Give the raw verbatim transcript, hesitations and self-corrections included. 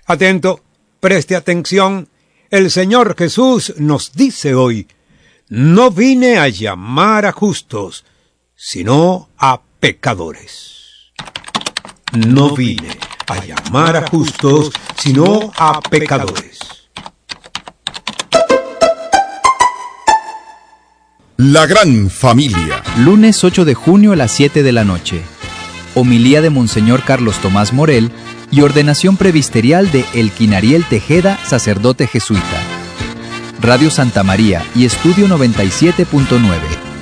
Atento, preste atención. El Señor Jesús nos dice hoy: no vine a llamar a justos, sino a pecadores. No vine a llamar a justos, sino a pecadores. La gran familia. Lunes ocho de junio a las siete de la noche. Homilía de Monseñor Carlos Tomás Morel y ordenación presbiterial de Elkin Ariel Tejeda, sacerdote jesuita. Radio Santa María y Estudio noventa y siete punto nueve.